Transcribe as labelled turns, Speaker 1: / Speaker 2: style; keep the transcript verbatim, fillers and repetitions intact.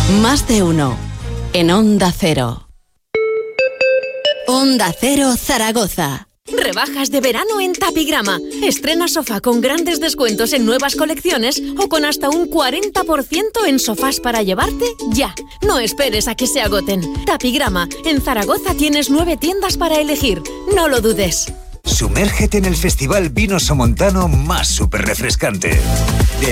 Speaker 1: Más de uno. En Onda Cero. Onda Cero Zaragoza.
Speaker 2: Rebajas de verano en Tapigrama. Estrena sofá con grandes descuentos en nuevas colecciones o con hasta un cuarenta por ciento en sofás para llevarte ya. No esperes a que se agoten. Tapigrama. En Zaragoza tienes nueve tiendas para elegir. No lo dudes.
Speaker 3: Sumérgete en el festival Vino Somontano más súper refrescante.